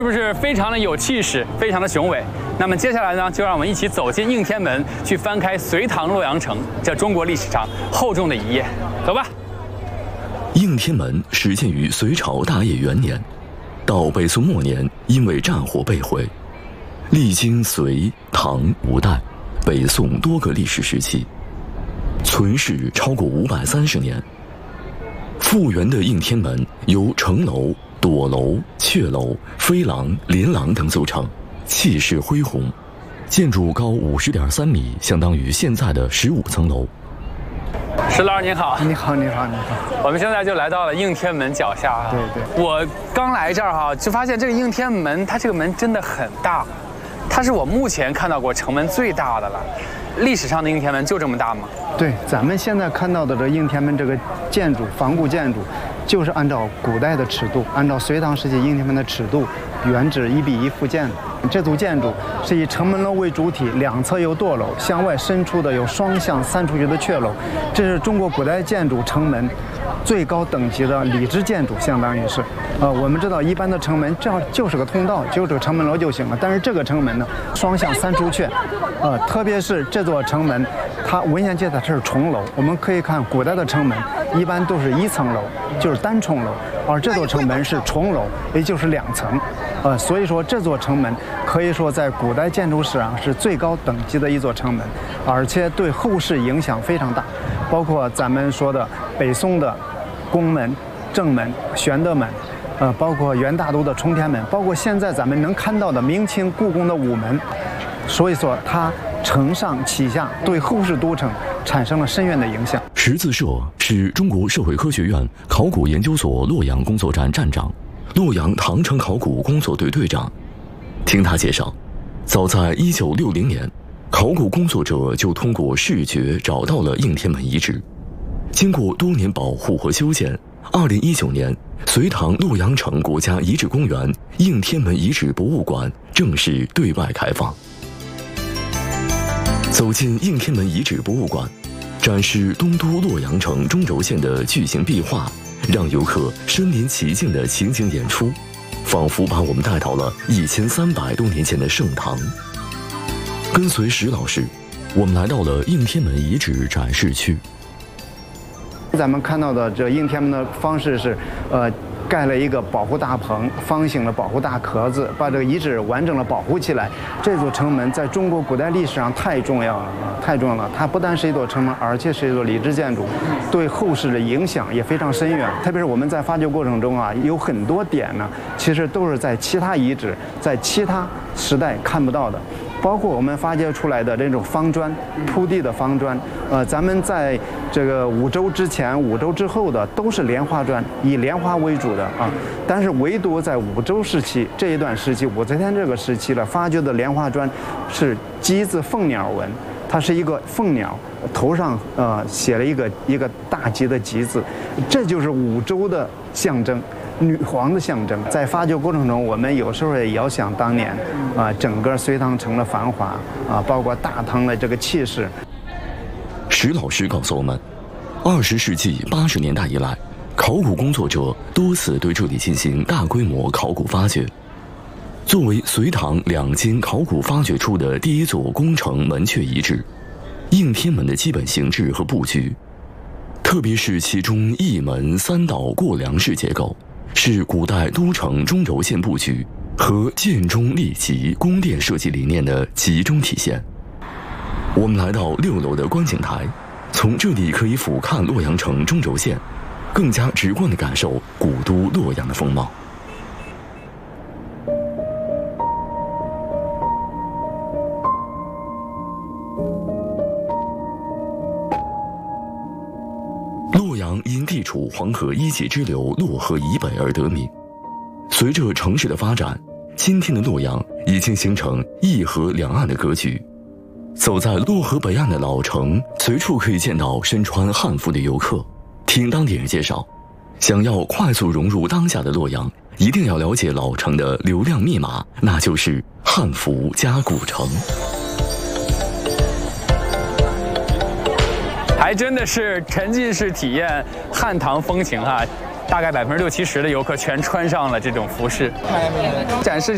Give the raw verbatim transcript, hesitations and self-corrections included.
是不是非常的有气势，非常的雄伟？那么接下来呢，就让我们一起走进应天门，去翻开隋唐洛阳城这中国历史上厚重的一页。走吧。 应天门始建于隋朝大业元年，到北宋末年因为战火被毁，历经隋、唐、五代、北宋多个历史时期，存世超过五百三十年。复原的应天门由城楼、垛楼、阙楼、飞廊、连廊等组成，气势恢宏，建筑高五十点三米，相当于现在的十五层楼。 石老师您好， 你好，你好，你好。 我们现在就来到了应天门脚下啊。 对对。 我刚来这儿哈，就发现这个应天门，它这个门真的很大，它是我目前看到过城门最大的了。历史上的应天门就这么大吗？ 对，咱们现在看到的这应天门这个建筑，仿古建筑，就是按照古代的尺度，按照隋唐时期应天门的尺度，原址一比一复建的。这组建筑是以城门楼为主体，两侧有垛楼，向外伸出的有双向三出去的阙楼。这是中国古代建筑城门最高等级的礼制建筑，相当于是。呃，我们知道一般的城门这样就是个通道，就这个城门楼就行了。但是这个城门呢，双向三出阙，呃，特别是这座城门，它文献记载它是重楼。我们可以看古代的城门一般都是一层楼，就是单重楼，而这座城门是重楼，也就是两层。呃，所以说这座城门可以说在古代建筑史上是最高等级的一座城门，而且对后世影响非常大，包括咱们说的北宋的宫门、正门、玄德门，呃，包括元大都的冲天门，包括现在咱们能看到的明清故宫的午门，所以说它承上启下，对后世都城产生了深远的影响。 石自社是中国社会科学院考古研究所洛阳工作站站长，洛阳唐城考古工作队队长。听他介绍，早在一九六零年，考古工作者就通过视觉找到了应天门遗址。经过多年保护和修建，二零一九年，隋唐洛阳城国家遗址公园应天门遗址博物馆正式对外开放。走进应天门遗址博物馆，展示东都洛阳城中轴线的巨型壁画，让游客身临其境的情景演出，仿佛把我们带到了一千三百多年前的盛唐。跟随石老师，我们来到了应天门遗址展示区。 咱们看到的这应天门的方式是，呃，盖了一个保护大棚，方形的保护大壳子，把这个遗址完整的保护起来。这座城门在中国古代历史上太重要了，太重要了。它不但是一座城门，而且是一座礼制建筑，对后世的影响也非常深远。特别是我们在发掘过程中啊，有很多点呢，其实都是在其他遗址、在其他时代看不到的。包括我们发掘出来的这种方砖铺地的方砖，呃，咱们在这个五周之前、五周之后的都是莲花砖，以莲花为主的啊。但是唯独在五周时期这一段时期，武则天这个时期了，发掘的莲花砖是鸡字凤鸟纹，它是一个凤鸟，头上呃写了一个一个大吉的吉字，这就是五周的象征。女皇的象征，在发掘过程中，我们有时候也遥想当年，啊，整个隋唐城的繁华，啊，包括大唐的这个气势。 石老师告诉我们，二十世纪八十年代以来，考古工作者多次对这里进行大规模考古发掘。作为隋唐两京考古发掘出的第一座宫城门阙遗址，应天门的基本形制和布局，特别是其中一门三道过梁式结构，是古代都城中轴线布局和建中立级宫殿设计理念的集中体现。我们来到六楼的观景台，从这里可以俯瞰洛阳城中轴线，更加直观地感受古都洛阳的风貌。洛阳因地处黄河一级支流洛河以北而得名。随着城市的发展，今天的洛阳已经形成一河两岸的格局。走在洛河北岸的老城，随处可以见到身穿汉服的游客。听当地人介绍，想要快速融入当下的洛阳，一定要了解老城的流量密码，那就是汉服加古城。 还真的是沉浸式体验汉唐风情哈、啊，大概百分之六七十的游客全穿上了这种服饰。展示